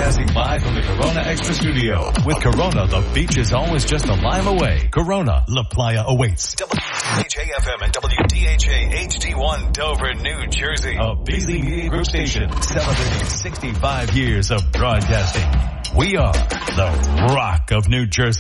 Broadcasting live from the Corona Extra Studio. With Corona, the beach is always just a mile away. Corona, La Playa awaits. WDHA-FM and WDHA HD1 Dover, New Jersey. A Beasley Media Group station celebrating 65 years of broadcasting. We are the Rock of New Jersey.